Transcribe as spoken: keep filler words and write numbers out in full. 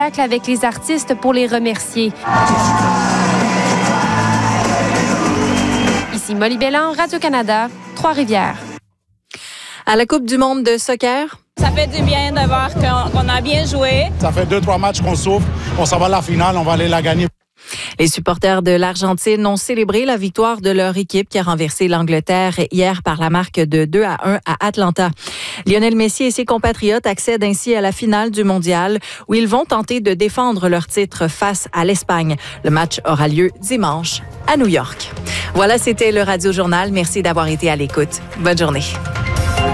avec les artistes pour les remercier. Ici Molly Bellan, Radio-Canada, Trois-Rivières. À la Coupe du monde de soccer. Ça fait du bien de voir qu'on a bien joué. Ça fait deux, trois matchs qu'on souffre. On s'en va à la finale, on va aller la gagner. Les supporters de l'Argentine ont célébré la victoire de leur équipe qui a renversé l'Angleterre hier par la marque de deux à un à Atlanta. Lionel Messi et ses compatriotes accèdent ainsi à la finale du mondial où ils vont tenter de défendre leur titre face à l'Espagne. Le match aura lieu dimanche à New York. Voilà, c'était le Radio Journal. Merci d'avoir été à l'écoute. Bonne journée.